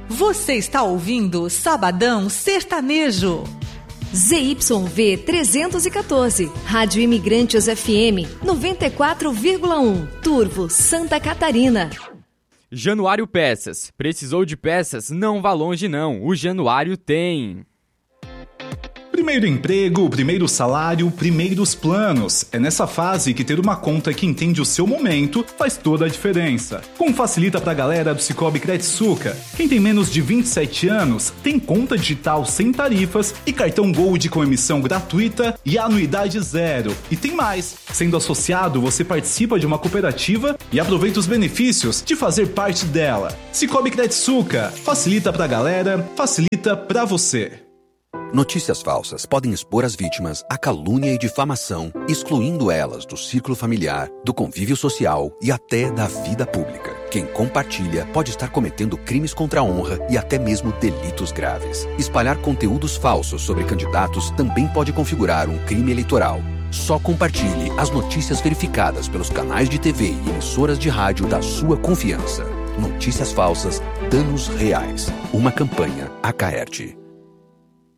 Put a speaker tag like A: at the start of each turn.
A: Você está ouvindo Sabadão Sertanejo.
B: ZYV 314, Rádio Imigrantes FM 94,1, Turvo, Santa Catarina.
C: Januário Peças. Precisou de peças? Não vá longe não, o Januário tem.
D: Primeiro emprego, primeiro salário, primeiros planos. É nessa fase que ter uma conta que entende o seu momento faz toda a diferença. Como facilita pra galera do Sicoob Credsuca. Quem tem menos de 27 anos tem conta digital sem tarifas e cartão Gold com emissão gratuita e anuidade zero. E tem mais. Sendo associado, você participa de uma cooperativa e aproveita os benefícios de fazer parte dela. Sicoob Credsuca. Facilita pra galera, facilita pra você.
E: Notícias falsas podem expor as vítimas à calúnia e difamação, excluindo elas do círculo familiar, do convívio social e até da vida pública. Quem compartilha pode estar cometendo crimes contra a honra e até mesmo delitos graves. Espalhar conteúdos falsos sobre candidatos também pode configurar um crime eleitoral. Só compartilhe as notícias verificadas pelos canais de TV e emissoras de rádio da sua confiança. Notícias falsas, danos reais. Uma campanha Acaerte.